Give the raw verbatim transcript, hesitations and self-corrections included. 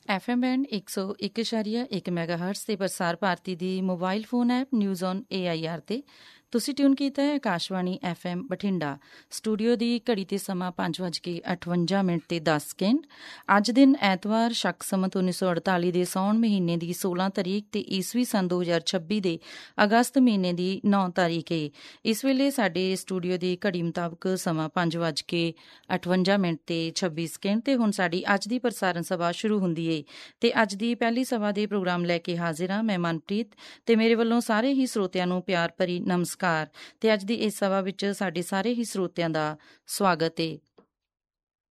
F M band ਇੱਕ ਸੌ ਇੱਕ ਇਸ਼ਾਰੀਆ ਇੱਕ ਮੈਗਾਹਰਟਸ ਤੇ ਪ੍ਰਸਾਰ ਭਾਰਤੀ ਦੀ mobile phone app news on A I R ਤੇ ਤੁਸੀਂ ਟਿਊਨ ਕੀਤਾ ਹੈ Akashvani F M Bathinda. Studio ਦੀ ਘੜੀ ਤੇ ਸਮਾਂ ਪੰਜ ਵੱਜ ਕੇ ਅਠਵੰਜਾ ਮਿੰਟ ਤੇ ਦਸ ਸਕਿੰਟ। ਅੱਜ ਦਿਨ ਐਤਵਾਰ ਸ਼ਕ ਸੰਮਤ ਉੱਨੀ ਸੌ ਅੜਤਾਲੀ ਦੇ ਸਾਉਣ ਮਹੀਨੇ ਦੀ ਸੋਲਾਂ ਤਰੀਕ ਤੇ ਈਸਵੀ ਸੰਨ ਦੋ ਹਜ਼ਾਰ ਛੱਬੀ ਦੇ ਅਗਸਤ ਮਹੀਨੇ ਦੀ ਨੌ ਤਾਰੀਖ ਹੈ। ਇਸ ਵੇਲੇ ਸਾਡੇ ਸਟੂਡੀਓ ਦੀ ਘੜੀ ਮੁਤਾਬਕ ਸਮਾਂ ਪੰਜ ਵੱਜ ਕੇ ਅਠਵੰਜਾ ਮਿੰਟ ਤੇ ਛੱਬੀ ਸਕਿੰਟ ਤੇ ਹੁਣ ਸਾਡੀ ਅੱਜ ਦੀ ਪ੍ਰਸਾਰਣ ਸਭਾ ਸ਼ੁਰੂ ਹੁੰਦੀ ਹੈ ਤੇ ਅੱਜ ਦੀ ਪਹਿਲੀ ਸਭਾ ਦੇ ਪ੍ਰੋਗਰਾਮ ਲੈ ਕੇ ਹਾਜ਼ਰ ਹਾਂ ਮੈਂ ਮਨਪ੍ਰੀਤ ਤੇ ਮੇਰੇ ਵੱਲੋਂ ਸਾਰੇ ਹੀ ਸਰੋਤਿਆਂ ਨੂੰ ਪਿਆਰ ਭਰੀ ਨਮਸਕਾਰ ਤੇ ਅੱਜ ਦੀ ਇਸ ਸਭਾ ਵਿੱਚ ਸਾਡੇ ਸਾਰੇ ਹੀ ਸਰੋਤਿਆਂ ਦਾ ਸਵਾਗਤ ਹੈ।